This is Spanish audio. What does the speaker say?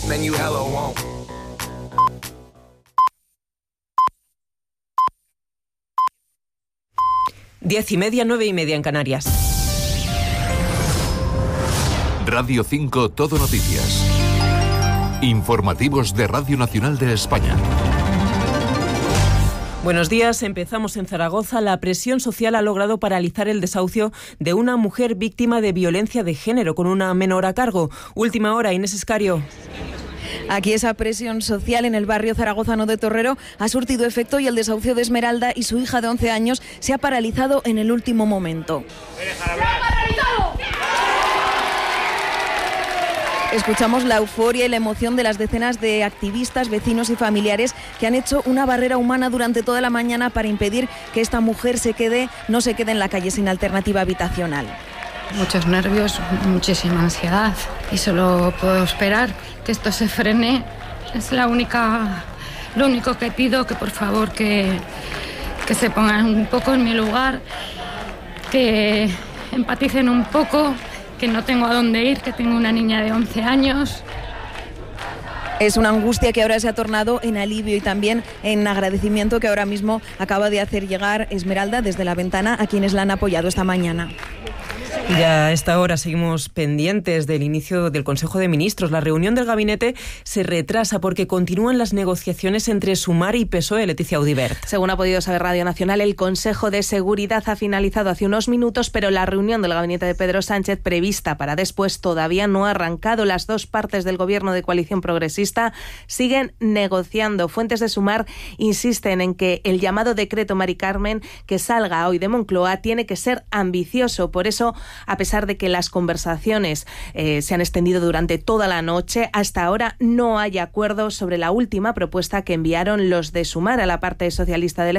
then you hella won't. 10:30, 9:30 en Canarias. Radio 5 Todo Noticias. Informativos de Radio Nacional de España. Buenos días, empezamos en Zaragoza. La presión social ha logrado paralizar el desahucio de una mujer víctima de violencia de género con una menor a cargo. Última hora, Inés Escario. Aquí esa presión social en el barrio zaragozano de Torrero ha surtido efecto y el desahucio de Esmeralda y su hija de 11 años se ha paralizado en el último momento. Escuchamos la euforia y la emoción de las decenas de activistas, vecinos y familiares que han hecho una barrera humana durante toda la mañana para impedir que esta mujer no se quede en la calle sin alternativa habitacional. Muchos nervios, muchísima ansiedad y solo puedo esperar que esto se frene. Es lo único que pido, que por favor que se pongan un poco en mi lugar, que empaticen un poco, que no tengo a dónde ir, que tengo una niña de 11 años. Es una angustia que ahora se ha tornado en alivio y también en agradecimiento que ahora mismo acaba de hacer llegar Esmeralda desde la ventana a quienes la han apoyado esta mañana. Ya a esta hora seguimos pendientes del inicio del Consejo de Ministros. La reunión del gabinete se retrasa porque continúan las negociaciones entre Sumar y PSOE. Leticia Audibert. Según ha podido saber Radio Nacional, el Consejo de Seguridad ha finalizado hace unos minutos, pero la reunión del gabinete de Pedro Sánchez, prevista para después, todavía no ha arrancado. Las dos partes del gobierno de coalición progresista siguen negociando. Fuentes de Sumar insisten en que el llamado decreto Mari Carmen que salga hoy de Moncloa tiene que ser ambicioso. Por eso, a pesar de que las conversaciones se han extendido durante toda la noche, hasta ahora no hay acuerdo sobre la última propuesta que enviaron los de Sumar a la parte socialista del